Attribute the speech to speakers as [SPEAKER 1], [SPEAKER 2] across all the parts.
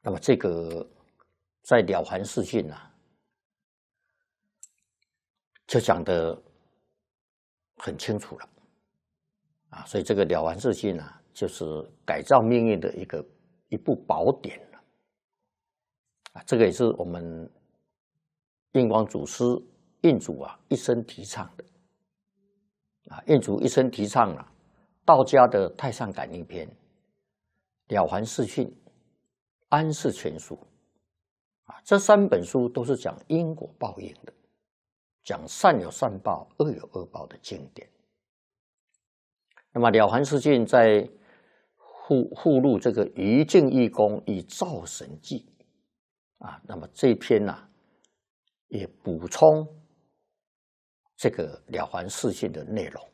[SPEAKER 1] 那么这个在《了凡四训》就讲得很清楚了所以这个《了凡四训》就是改造命运的一部宝典这个也是我们印光祖师印祖一生提倡的印祖一生提倡道家的《太上感应篇》、《了凡四训》、《安世全书》这3本书都是讲因果报应的，讲善有善报、恶有恶报的经典。那么《了凡四训》在附录这个余净义公以造神记那么这一篇也补充这个《了凡四训》的内容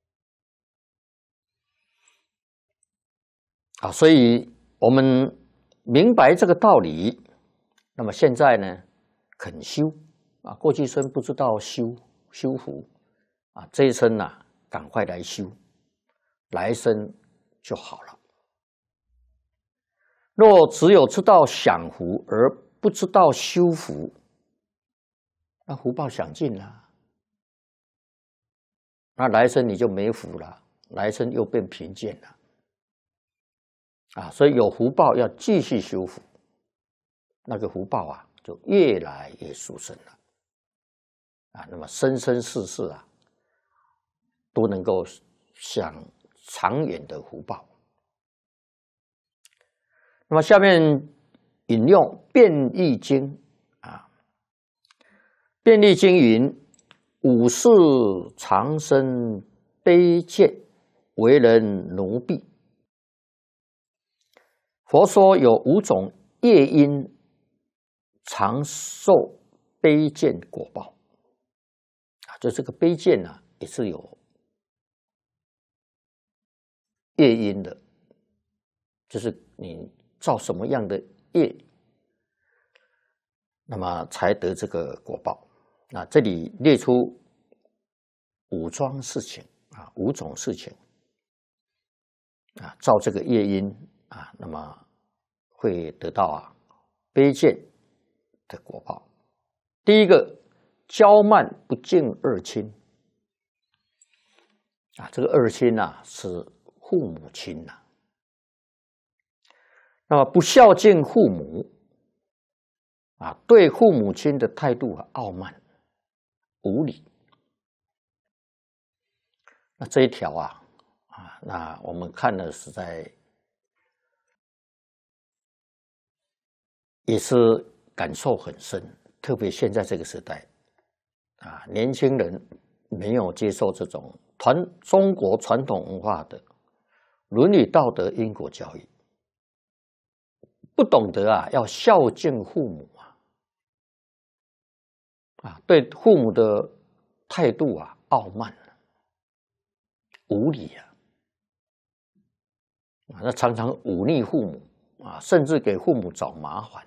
[SPEAKER 1] 所以我们明白这个道理，那么现在呢，肯修过去生不知道修福这一生赶快来修，来生就好了。若只有知道享福而不知道修福，那福报享尽了，那来生你就没福了，来生又变贫贱了所以有福报要继续修福，那个福报就越来越殊胜了那么生生世世都能够享长远的福报。那么下面引用《辩利经》辩利经云：五世长生卑贱，为人奴婢。佛说有5种业因长受卑贱果报就这个卑贱也是有业因的，就是你造什么样的业，那么才得这个果报。那这里列出5桩事情5种事情造这个业因那么会得到卑贱的果报。第一个，骄慢不敬二亲这个二亲是父母亲那么不孝敬父母对父母亲的态度傲慢无礼。那这一条那我们看了实在也是感受很深，特别现在这个时代年轻人没有接受这种中国传统文化的伦理道德因果教育，不懂得要孝敬父母对父母的态度傲慢无礼那常常忤逆父母甚至给父母找麻烦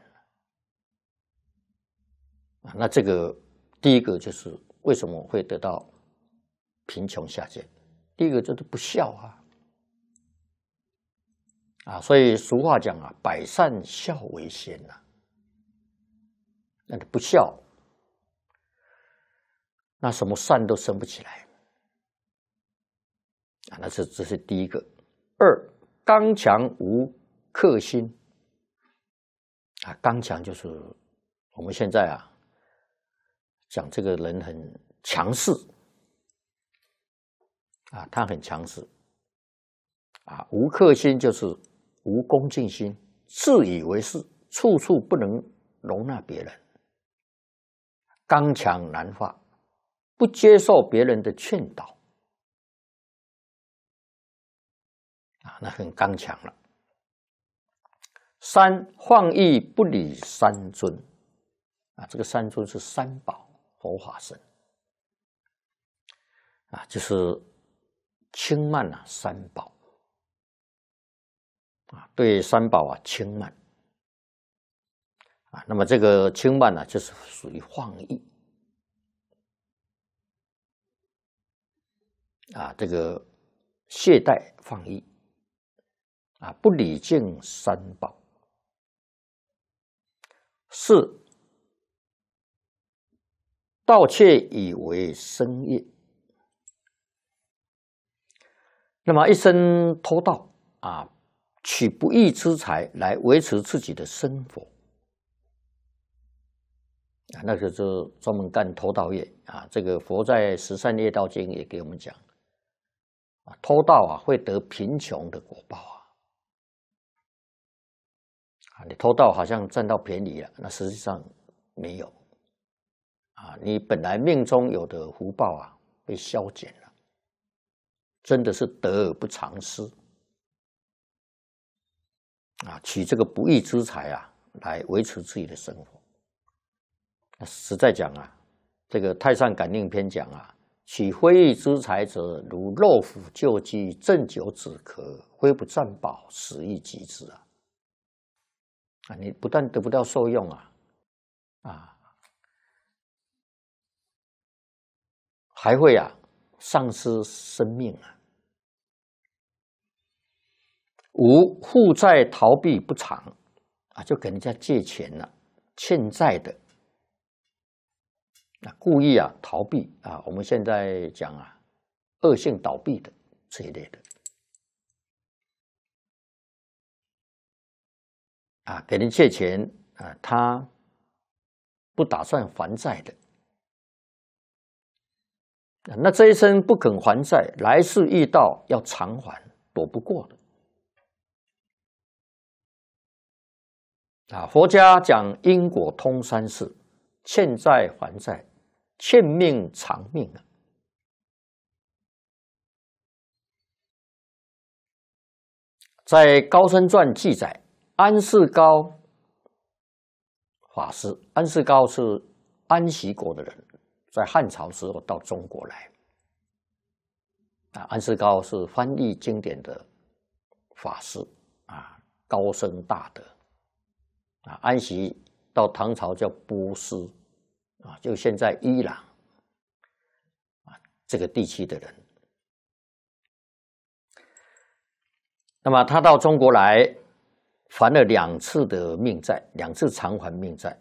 [SPEAKER 1] 那这个第一个就是为什么会得到贫穷下贱，第一个就是不孝所以俗话讲百善孝为先那你不孝，那什么善都生不起来那这是第一个。2，刚强无克心刚强就是我们现在讲这个人很强势他很强势无克心就是无恭敬心，自以为是，处处不能容纳别人，刚强难化，不接受别人的劝导那很刚强了。3，放逸不理三尊这个三尊是三宝佛法僧就是轻慢三宝对三宝轻慢那么这个轻慢就是属于放逸这个懈怠放逸不礼敬三宝是盗窃以为生业。那么一生偷盗啊，取不义之财来维持自己的生活啊，那个就专门干偷盗业啊。这个佛在《十善业道经》也给我们讲啊，偷盗啊会得贫穷的果报啊。你偷盗好像占到便宜了，那实际上没有啊。你本来命中有的福报啊，被消减了，真的是得而不偿失啊！取这个不义之财啊，来维持自己的生活。实在讲啊，这个《太上感应篇》讲啊，取非义之财者，如肉腐旧鸡，鸩酒止渴，非不占宝，死亦及之啊！啊，你不但得不到受用啊，还会丧失生命啊！五负债逃避不偿啊，就给人家借钱了，欠债的故意逃避啊，我们现在讲恶性倒闭的这一类的给人借钱他不打算还债的那这一生不肯还债，来世遇到要偿还，躲不过的佛家讲因果通三世，欠债还债，欠命偿命在《高僧传》记载，安世高法师，安世高是安息国的人，在汉朝时候到中国来安世高是翻译经典的法师高僧大德安息到唐朝叫波斯就现在伊朗这个地区的人。那么他到中国来还了2次的命债，2次偿还命债。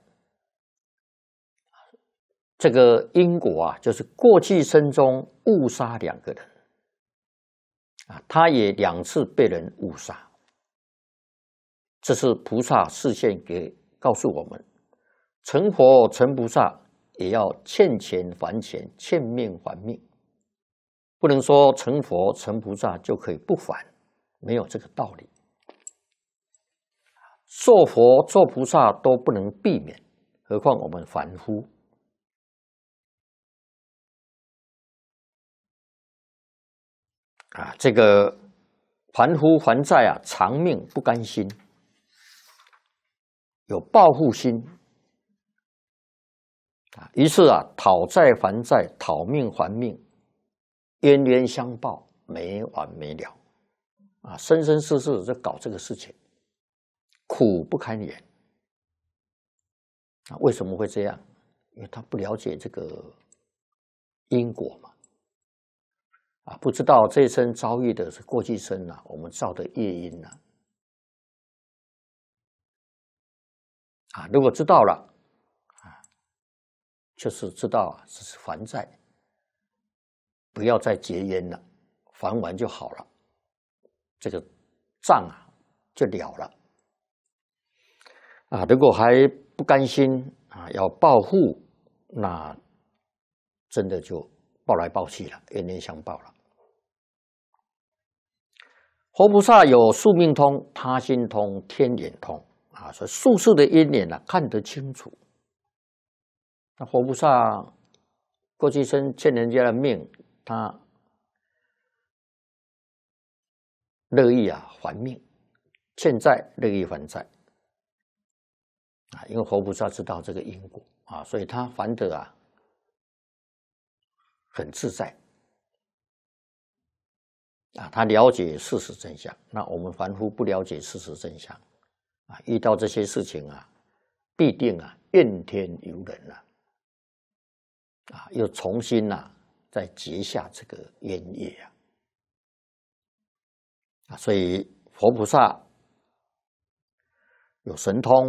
[SPEAKER 1] 这个因果就是过去生中误杀2个人他也2次被人误杀。这是菩萨示现告诉我们，成佛成菩萨也要欠钱还钱，欠命还命，不能说成佛成菩萨就可以不还，没有这个道理。做佛做菩萨都不能避免，何况我们凡夫这个凡夫还债偿命不甘心，有报复心于是讨债还债，讨命还命，冤冤相报，没完没了生生世世就搞这个事情，苦不堪言为什么会这样？因为他不了解这个因果嘛不知道这一生遭遇的是过去生我们造的业因如果知道了就是知道这是还债，不要再结冤了，还完就好了，这个账就了了如果还不甘心要报复，那真的就报来报去了，冤冤相报了。活菩萨有宿命通、他心通、天眼通所以术士的因缘看得清楚。那活菩萨过去生欠人家的命，他乐意还命，欠债乐意还债因为活菩萨知道这个因果所以他还得很自在他了解事实真相。那我们凡夫不了解事实真相遇到这些事情必定怨天尤人又重新再结下这个冤业所以佛菩萨有神通